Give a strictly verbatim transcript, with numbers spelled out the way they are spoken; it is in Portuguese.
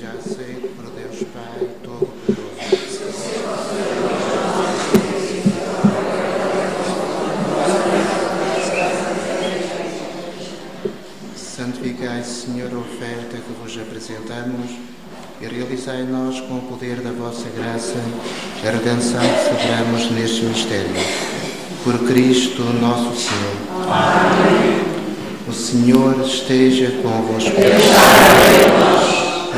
seja aceito por Deus Pai Todo-Poderoso. Santificai, Senhor, a oferta que vos apresentamos e realizai em nós, com o poder da vossa graça, a redenção que celebramos neste mistério. Por Cristo nosso Senhor. Amém. O Senhor esteja convosco.